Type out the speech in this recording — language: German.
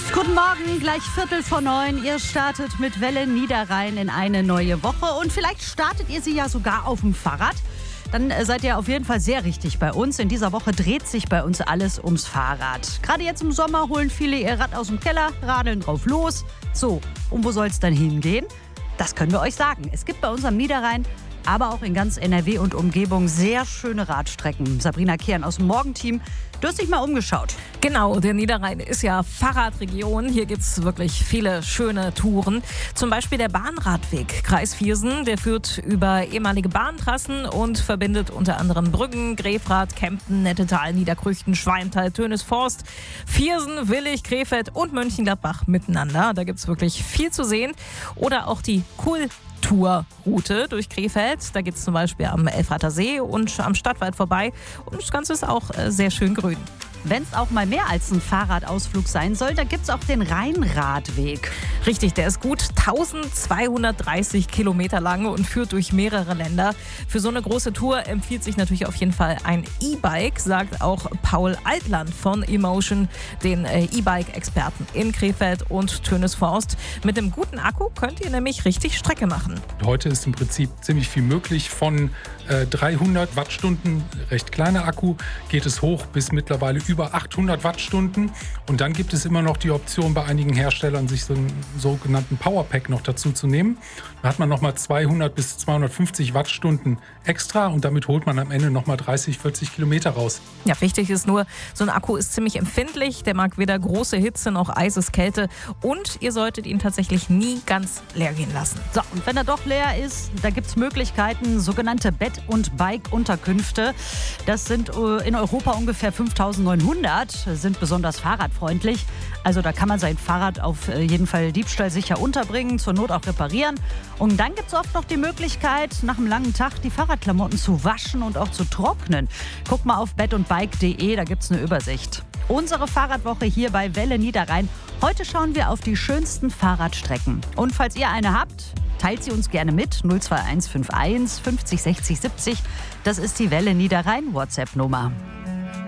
Guten Morgen, gleich 8:45. Ihr startet mit Welle Niederrhein in eine neue Woche und vielleicht startet ihr sie ja sogar auf dem Fahrrad. Dann seid ihr auf jeden Fall sehr richtig bei uns. In dieser Woche dreht sich bei uns alles ums Fahrrad. Gerade jetzt im Sommer holen viele ihr Rad aus dem Keller, radeln drauf los. So, und wo soll es dann hingehen? Das können wir euch sagen. Es gibt bei uns am Niederrhein, aber auch in ganz NRW und Umgebung sehr schöne Radstrecken. Sabrina Kern aus dem Morgenteam, du hast dich mal umgeschaut. Genau, der Niederrhein ist ja Fahrradregion. Hier gibt es wirklich viele schöne Touren. Zum Beispiel der Bahnradweg Kreis Viersen. Der führt über ehemalige Bahntrassen und verbindet unter anderem Brüggen, Grefrath, Kempten, Nettetal, Niederkrüchten, Schweintal, Tönisforst, Viersen, Willich, Krefeld und Mönchengladbach miteinander. Da gibt es wirklich viel zu sehen. Oder auch die Kulturroute durch Krefeld. Da geht es zum Beispiel am Elfrather See und am Stadtwald vorbei. Und das Ganze ist auch sehr schön grün. Wenn es auch mal mehr als ein Fahrradausflug sein soll, da gibt es auch den Rheinradweg. Richtig, der ist gut 1230 Kilometer lang und führt durch mehrere Länder. Für so eine große Tour empfiehlt sich natürlich auf jeden Fall ein E-Bike, sagt auch Paul Altland von eMotion, den E-Bike-Experten in Krefeld und Tönisforst. Mit einem guten Akku könnt ihr nämlich richtig Strecke machen. Heute ist im Prinzip ziemlich viel möglich. Von 300 Wattstunden, recht kleiner Akku, geht es hoch bis mittlerweile über 800 Wattstunden. Und dann gibt es immer noch die Option bei einigen Herstellern, sich so einen sogenannten Powerpack noch dazu zu nehmen. Da hat man nochmal 200 bis 250 Wattstunden extra und damit holt man am Ende nochmal 30, 40 Kilometer raus. Ja, wichtig ist nur, so ein Akku ist ziemlich empfindlich. Der mag weder große Hitze noch Eiseskälte. Und ihr solltet ihn tatsächlich nie ganz leer gehen lassen. So, und wenn er doch leer ist, da gibt es Möglichkeiten, sogenannte Bett- und Bike-Unterkünfte. Das sind in Europa ungefähr 5.900, sind besonders fahrradfreundlich. Also da kann man sein Fahrrad auf jeden Fall diebstahlsicher unterbringen, zur Not auch reparieren. Und dann gibt es oft noch die Möglichkeit, nach einem langen Tag die Fahrradklamotten zu waschen und auch zu trocknen. Guck mal auf bettundbike.de, da gibt es eine Übersicht. Unsere Fahrradwoche hier bei Welle Niederrhein. Heute schauen wir auf die schönsten Fahrradstrecken. Und falls ihr eine habt, teilt sie uns gerne mit. 02151 50 60 70. Das ist die Welle Niederrhein WhatsApp-Nummer.